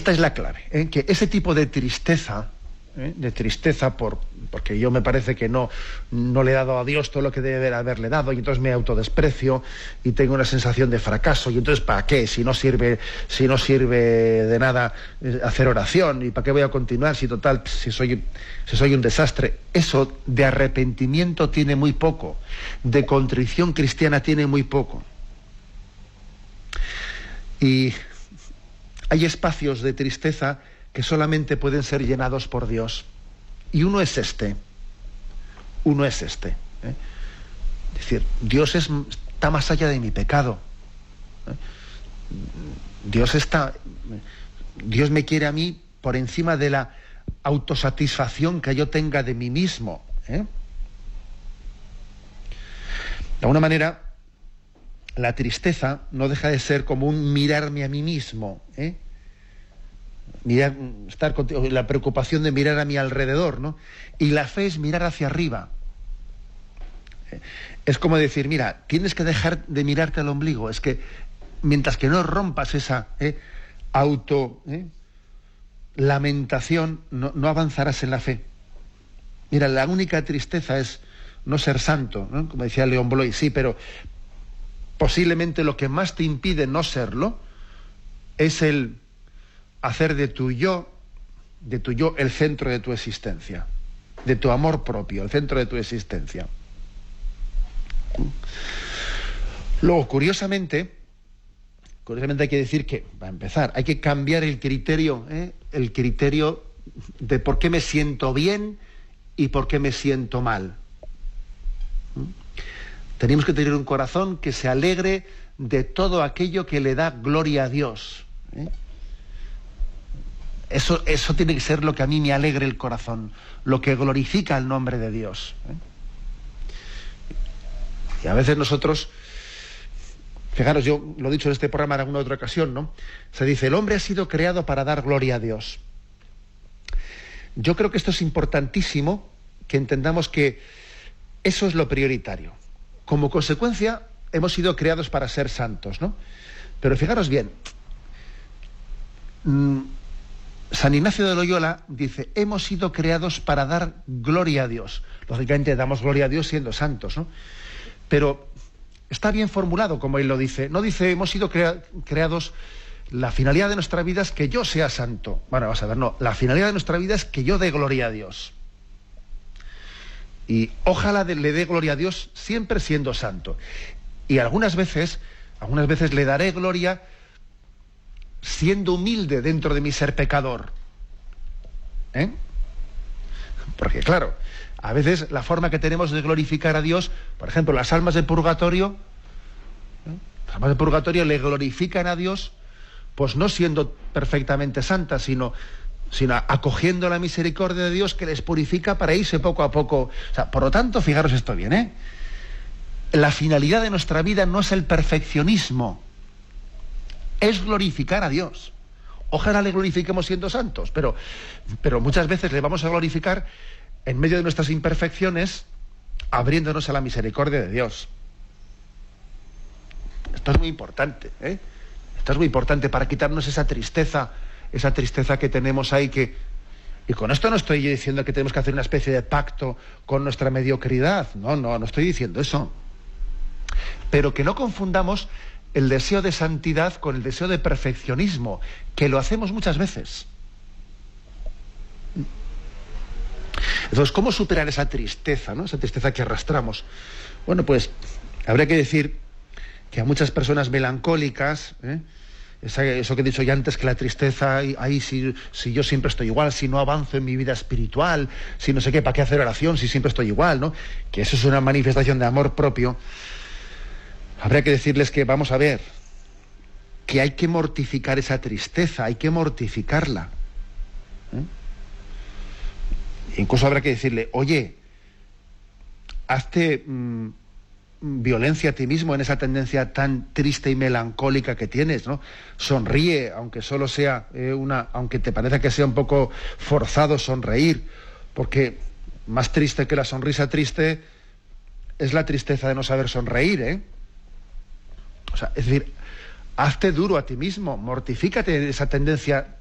esta es la clave, que ese tipo de tristeza, porque yo me parece que no le he dado a Dios todo lo que debe haberle dado, y entonces me autodesprecio y tengo una sensación de fracaso, y entonces ¿para qué? Si no sirve de nada hacer oración, y ¿para qué voy a continuar? Si total, si soy un desastre. Eso de arrepentimiento tiene muy poco, de contrición cristiana tiene muy poco. Y hay espacios de tristeza que solamente pueden ser llenados por Dios. Y uno es este. Es decir, Dios está más allá de mi pecado. Dios me quiere a mí por encima de la autosatisfacción que yo tenga de mí mismo. De alguna manera, la tristeza no deja de ser como un mirarme a mí mismo, estar contigo, la preocupación de mirar a mi alrededor, ¿no? Y la fe es mirar hacia arriba. Es como decir, mira, tienes que dejar de mirarte al ombligo. Es que mientras que no rompas esa lamentación, no avanzarás en la fe. Mira, la única tristeza es no ser santo, ¿no? Como decía León Bloy, sí, pero posiblemente lo que más te impide no serlo es el hacer de tu yo el centro de tu existencia, de tu amor propio, el centro de tu existencia. Luego, curiosamente hay que decir que, para empezar, hay que cambiar el criterio de por qué me siento bien y por qué me siento mal. Tenemos que tener un corazón que se alegre de todo aquello que le da gloria a Dios. Eso tiene que ser lo que a mí me alegre el corazón, lo que glorifica el nombre de Dios. Y a veces nosotros, fijaros, yo lo he dicho en este programa en alguna otra ocasión, ¿no? Se dice, el hombre ha sido creado para dar gloria a Dios. Yo creo que esto es importantísimo, que entendamos que eso es lo prioritario. Como consecuencia, hemos sido creados para ser santos, ¿no? Pero fijaros bien, San Ignacio de Loyola dice, hemos sido creados para dar gloria a Dios. Lógicamente damos gloria a Dios siendo santos, ¿no? Pero está bien formulado, como él lo dice. No dice, hemos sido creados, la finalidad de nuestra vida es que yo sea santo. Bueno, vamos a ver, no. La finalidad de nuestra vida es que yo dé gloria a Dios. Y ojalá le dé gloria a Dios siempre siendo santo. Y algunas veces le daré gloria siendo humilde dentro de mi ser pecador. Porque claro, a veces la forma que tenemos de glorificar a Dios, por ejemplo, las almas del purgatorio, las almas del purgatorio le glorifican a Dios, pues no siendo perfectamente santas, sino acogiendo la misericordia de Dios que les purifica para irse poco a poco. O sea, por lo tanto, fijaros esto bien, la finalidad de nuestra vida no es el perfeccionismo, es glorificar a Dios. Ojalá le glorifiquemos siendo santos, pero muchas veces le vamos a glorificar en medio de nuestras imperfecciones, abriéndonos a la misericordia de Dios. Esto es muy importante, Esto es muy importante para quitarnos esa tristeza que tenemos ahí, y con esto no estoy diciendo que tenemos que hacer una especie de pacto con nuestra mediocridad, no estoy diciendo eso. Pero que no confundamos el deseo de santidad con el deseo de perfeccionismo, que lo hacemos muchas veces. Entonces, ¿cómo superar esa tristeza, ¿no? Esa tristeza que arrastramos? Bueno, pues habría que decir que a muchas personas melancólicas, eso que he dicho ya antes, que la tristeza, si yo siempre estoy igual, si no avanzo en mi vida espiritual, si no sé qué, ¿para qué hacer oración si siempre estoy igual, ¿no? Que eso es una manifestación de amor propio. Habría que decirles que, vamos a ver, que hay que mortificar esa tristeza, hay que mortificarla. Incluso habrá que decirle, oye, hazte violencia a ti mismo en esa tendencia tan triste y melancólica que tienes, ¿no? Sonríe, aunque solo sea aunque te parezca que sea un poco forzado sonreír, porque más triste que la sonrisa triste es la tristeza de no saber sonreír, O sea, es decir, hazte duro a ti mismo, mortifícate de esa tendencia